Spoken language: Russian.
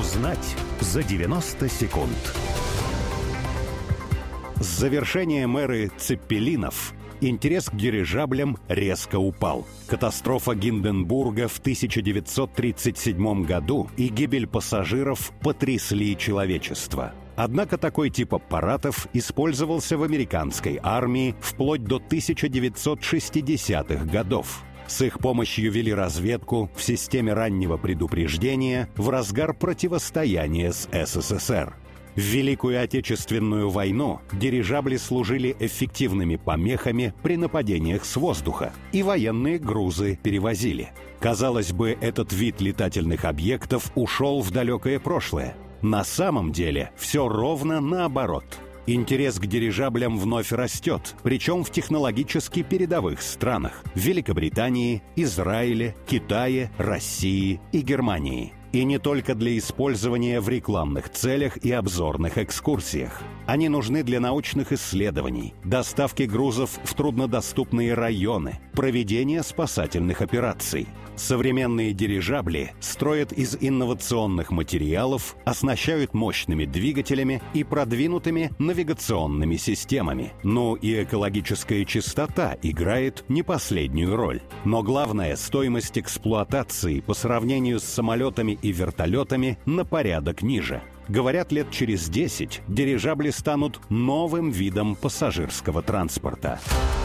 Узнать за 90 секунд. С завершением эры цеппелинов интерес к дирижаблям резко упал. Катастрофа Гинденбурга в 1937 году и гибель пассажиров потрясли человечество. Однако такой тип аппаратов использовался в американской армии вплоть до 1960-х годов. С их помощью вели разведку в системе раннего предупреждения в разгар противостояния с СССР. В Великую Отечественную войну дирижабли служили эффективными помехами при нападениях с воздуха, и военные грузы перевозили. Казалось бы, этот вид летательных объектов ушел в далекое прошлое. На самом деле все ровно наоборот. Интерес к дирижаблям вновь растет, причем в технологически передовых странах – Великобритании, Израиле, Китае, России и Германии. И не только для использования в рекламных целях и обзорных экскурсиях. Они нужны для научных исследований, доставки грузов в труднодоступные районы, проведения спасательных операций. Современные дирижабли строят из инновационных материалов, оснащают мощными двигателями и продвинутыми навигационными системами. Ну и экологическая чистота играет не последнюю роль. Но главное, стоимость эксплуатации по сравнению с самолетами и вертолетами на порядок ниже. Говорят, лет через 10 дирижабли станут новым видом пассажирского транспорта.